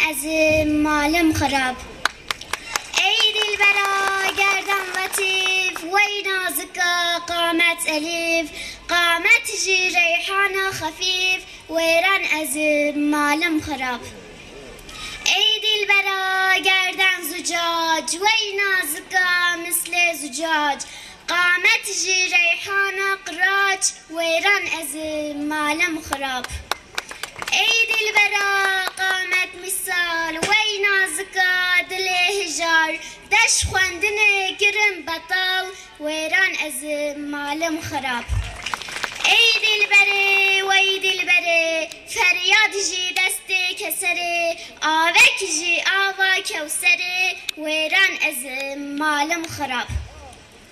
ezim malım xarab. Ey dilbera gerdan latif, vey nazika qamet elif, qamet ji reyhana khafif, veyran ezim malım xarab. Ey dilbera gerdan zucac, vey nazika misle zucac, qamet ji reyhana qirac, veyran ezim malım xarab. Ey dilbera qamet misal, vey nazika dile hijar, deş xwendine kirin betal, veyran ezim malım xarab. Ey dilbere, vey dilbere, feryad ji deste kesere, avek ji ava kevsere, veyran ezim malım xarab.